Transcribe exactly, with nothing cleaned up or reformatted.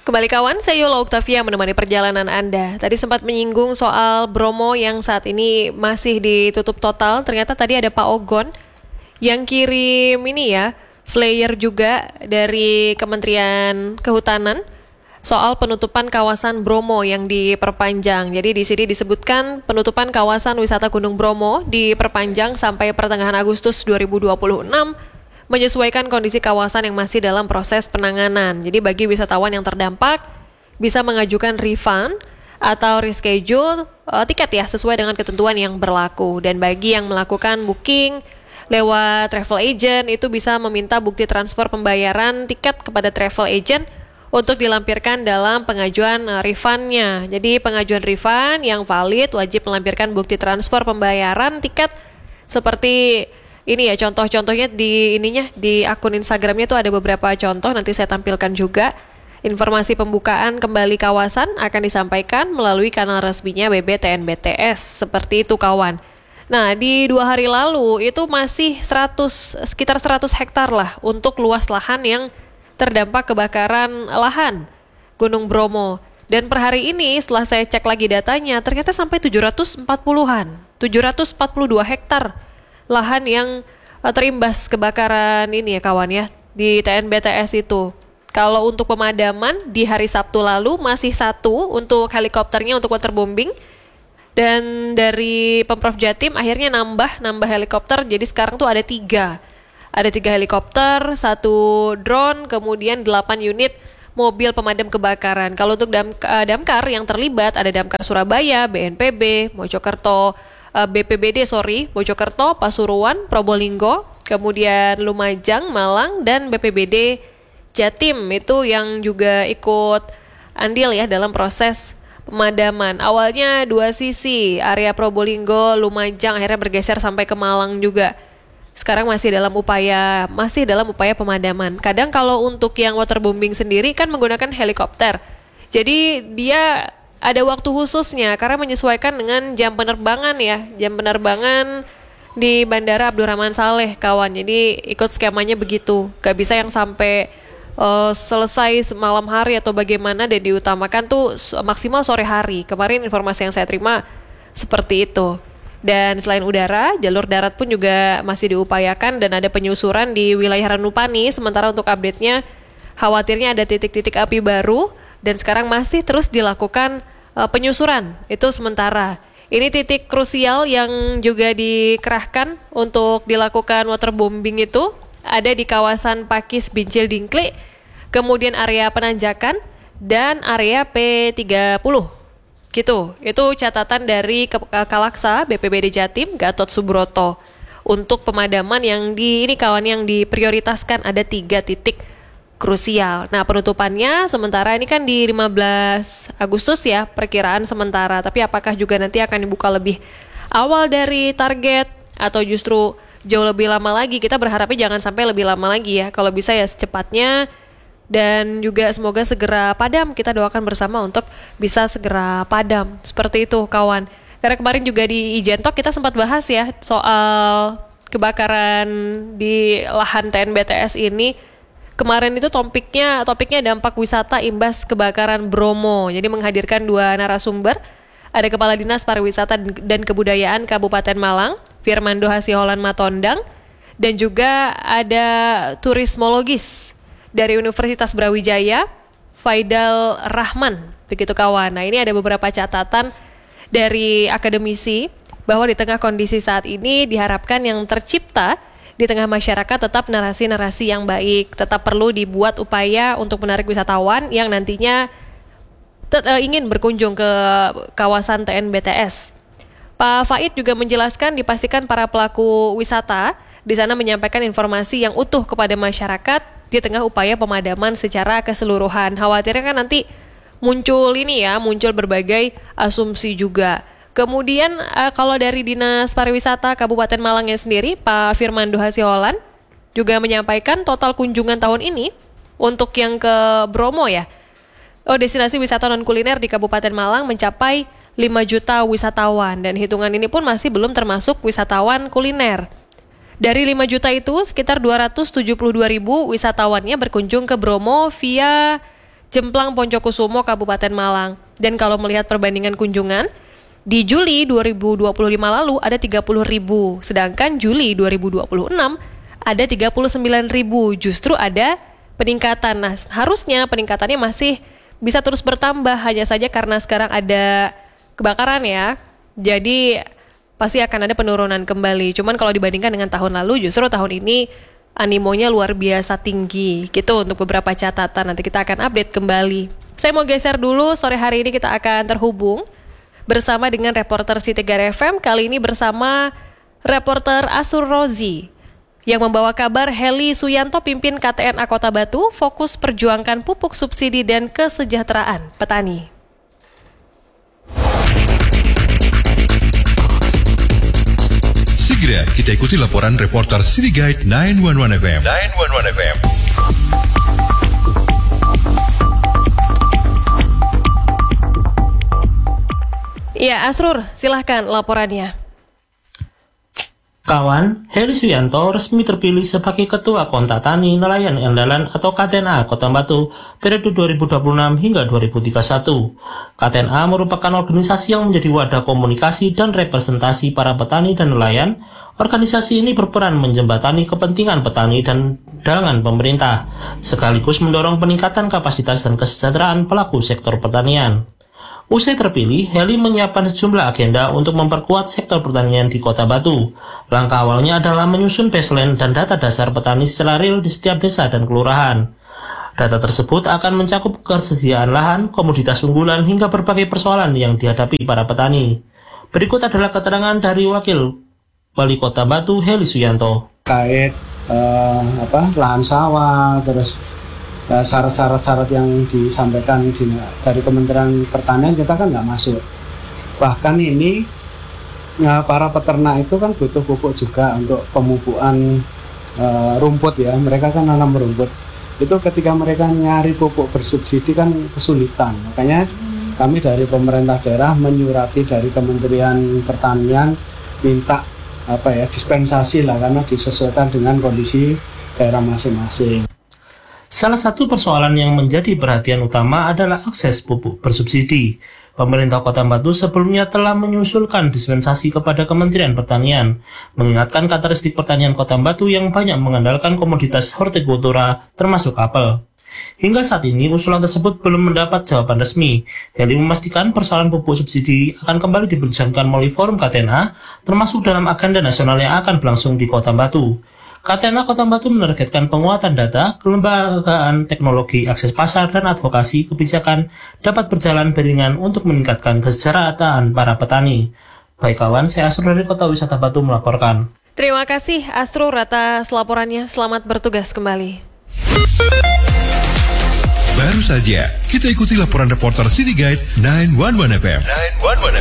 Kembali kawan, saya Yola Oktavia menemani perjalanan Anda. Tadi sempat menyinggung soal Bromo yang saat ini masih ditutup total. Ternyata tadi ada Pak Ogon yang kirim ini ya, flyer juga dari Kementerian Kehutanan soal penutupan kawasan Bromo yang diperpanjang. Jadi di sini disebutkan penutupan kawasan wisata Gunung Bromo diperpanjang sampai pertengahan Agustus dua ribu dua puluh enam menyesuaikan kondisi kawasan yang masih dalam proses penanganan. Jadi bagi wisatawan yang terdampak bisa mengajukan refund atau reschedule uh, tiket ya sesuai dengan ketentuan yang berlaku. Dan bagi yang melakukan booking lewat travel agent itu bisa meminta bukti transfer pembayaran tiket kepada travel agent untuk dilampirkan dalam pengajuan uh, refundnya. Jadi pengajuan refund yang valid wajib melampirkan bukti transfer pembayaran tiket seperti ini ya, contoh-contohnya di ininya di akun Instagramnya tuh ada beberapa contoh, nanti saya tampilkan juga. Informasi pembukaan kembali kawasan akan disampaikan melalui kanal resminya B B T N B T S, seperti itu kawan. Nah, di dua hari lalu itu masih seratus, sekitar seratus hektar lah untuk luas lahan yang terdampak kebakaran lahan Gunung Bromo. Dan per hari ini setelah saya cek lagi datanya, ternyata sampai tujuh ratus empat puluhan, tujuh ratus empat puluh dua hektar lahan yang uh, terimbas kebakaran ini ya kawan ya di T N B T S itu. Kalau untuk pemadaman di hari Sabtu lalu masih satu untuk helikopternya untuk waterbombing, dan dari Pemprov Jatim akhirnya nambah nambah helikopter, jadi sekarang tuh ada tiga ada tiga helikopter, satu drone, kemudian delapan unit mobil pemadam kebakaran. Kalau untuk dam, uh, damkar yang terlibat ada Damkar Surabaya, B N P B, Mojokerto, B P B D sorry, Mojokerto, Pasuruan, Probolinggo, kemudian Lumajang, Malang, dan B P B D Jatim itu yang juga ikut andil ya dalam proses pemadaman. Awalnya dua sisi, area Probolinggo, Lumajang akhirnya bergeser sampai ke Malang juga. Sekarang masih dalam upaya masih dalam upaya pemadaman. Kadang kalau untuk yang waterbombing sendiri kan menggunakan helikopter. Jadi dia ada waktu khususnya karena menyesuaikan dengan jam penerbangan ya, jam penerbangan di Bandara Abdurrahman Saleh kawan. Jadi ikut skemanya begitu, gak bisa yang sampai uh, selesai malam hari atau bagaimana, dan diutamakan tuh maksimal sore hari. Kemarin informasi yang saya terima seperti itu. Dan selain udara, jalur darat pun juga masih diupayakan dan ada penyusuran di wilayah Ranupani. Sementara untuk update-nya, khawatirnya ada titik-titik api baru dan sekarang masih terus dilakukan uh, penyusuran. Itu sementara. Ini titik krusial yang juga dikerahkan untuk dilakukan waterbombing itu ada di kawasan Pakis Bincil Dingklik, kemudian area penanjakan dan area P tiga puluh. Gitu. Itu catatan dari Kalaksa B P B D Jatim Gatot Subroto. Untuk pemadaman yang di ini kawan yang diprioritaskan ada tiga titik krusial. Nah, penutupannya sementara ini kan di lima belas Agustus ya, perkiraan sementara. Tapi apakah juga nanti akan dibuka lebih awal dari target atau justru jauh lebih lama lagi? Kita berharapnya jangan sampai lebih lama lagi ya. Kalau bisa ya secepatnya, dan juga semoga segera padam. Kita doakan bersama untuk bisa segera padam. Seperti itu kawan. Karena kemarin juga di Ijentok kita sempat bahas ya soal kebakaran di lahan T N B T S ini. Kemarin itu topiknya topiknya dampak wisata imbas kebakaran Bromo. Jadi menghadirkan dua narasumber. Ada Kepala Dinas Pariwisata dan Kebudayaan Kabupaten Malang, Firmando Hasiholan Matondang, dan juga ada turismologis dari Universitas Brawijaya, Faidal Rahman. Begitu kawan. Nah, ini ada beberapa catatan dari akademisi bahwa di tengah kondisi saat ini diharapkan yang tercipta di tengah masyarakat tetap narasi-narasi yang baik, tetap perlu dibuat upaya untuk menarik wisatawan yang nantinya tet- uh, ingin berkunjung ke kawasan T N B T S. Pak Faid juga menjelaskan dipastikan para pelaku wisata di sana menyampaikan informasi yang utuh kepada masyarakat di tengah upaya pemadaman secara keseluruhan. Khawatirnya kan nanti muncul ini ya, muncul berbagai asumsi juga. Kemudian uh, kalau dari Dinas Pariwisata Kabupaten Malangnya sendiri, Pak Firmando Hasiholan juga menyampaikan total kunjungan tahun ini untuk yang ke Bromo ya. Oh, destinasi wisata non kuliner di Kabupaten Malang mencapai lima juta wisatawan, dan hitungan ini pun masih belum termasuk wisatawan kuliner. Dari lima juta itu, sekitar dua ratus tujuh puluh dua ribu wisatawannya berkunjung ke Bromo via Jemplang Poncokusumo, Kabupaten Malang. Dan kalau melihat perbandingan kunjungan, di Juli dua ribu dua puluh lima lalu ada tiga puluh ribu, sedangkan Juli dua ribu dua puluh enam ada tiga puluh sembilan ribu, justru ada peningkatan. Nah, harusnya peningkatannya masih bisa terus bertambah, hanya saja karena sekarang ada kebakaran ya, jadi pasti akan ada penurunan kembali. Cuman kalau dibandingkan dengan tahun lalu, justru tahun ini animonya luar biasa tinggi, gitu untuk beberapa catatan. Nanti kita akan update kembali. Saya mau geser dulu, sore hari ini kita akan terhubung bersama dengan reporter City Gar F M, kali ini bersama reporter Asur Rozi yang membawa kabar Heli Suyanto pimpin K T N A Kota Batu fokus perjuangkan pupuk subsidi dan kesejahteraan petani. Segera kita ikuti laporan reporter City Guide sembilan satu satu F M. sembilan satu satu F M. Ya, Asrur, silahkan laporannya. Kawan, Heli Suyanto resmi terpilih sebagai Ketua Kontak Tani Nelayan Andalan atau K T N A Kota Batu periode dua ribu dua puluh enam hingga dua ribu tiga puluh satu. K T N A merupakan organisasi yang menjadi wadah komunikasi dan representasi para petani dan nelayan. Organisasi ini berperan menjembatani kepentingan petani dan dengan pemerintah, sekaligus mendorong peningkatan kapasitas dan kesejahteraan pelaku sektor pertanian. Usai terpilih, Heli menyiapkan sejumlah agenda untuk memperkuat sektor pertanian di Kota Batu. Langkah awalnya adalah menyusun baseline dan data dasar petani secara real di setiap desa dan kelurahan. Data tersebut akan mencakup ketersediaan lahan, komoditas unggulan, hingga berbagai persoalan yang dihadapi para petani. Berikut adalah keterangan dari Wakil Wali Kota Batu, Heli Suyanto. Kait eh, apa, lahan sawah, terus Nah, syarat-syarat yang disampaikan di, dari Kementerian Pertanian kita kan nggak masuk. Bahkan ini nah, para peternak itu kan butuh pupuk juga untuk pemupukan e, rumput ya. Mereka kan nanam rumput. Itu ketika mereka nyari pupuk bersubsidi kan kesulitan. Makanya kami dari pemerintah daerah menyurati dari Kementerian Pertanian minta apa ya dispensasi lah karena disesuaikan dengan kondisi daerah masing-masing. Salah satu persoalan yang menjadi perhatian utama adalah akses pupuk bersubsidi. Pemerintah Kota Batu sebelumnya telah menyusulkan dispensasi kepada Kementerian Pertanian, mengingatkan karakteristik pertanian Kota Batu yang banyak mengandalkan komoditas hortikultura termasuk apel. Hingga saat ini usulan tersebut belum mendapat jawaban resmi. Heli memastikan persoalan pupuk subsidi akan kembali diperbincangkan melalui forum K T N A, termasuk dalam agenda nasional yang akan berlangsung di Kota Batu. K T N A Kota Batu menargetkan penguatan data, kelembagaan teknologi, akses pasar, dan advokasi kebijakan dapat berjalan beriringan untuk meningkatkan kesejahteraan para petani. Baik kawan, saya Asrul dari Kota Wisata Batu melaporkan. Terima kasih Asrul atas laporannya. Selamat bertugas kembali. Baru saja kita ikuti laporan reporter City Guide sembilan satu satu F M. sembilan satu satu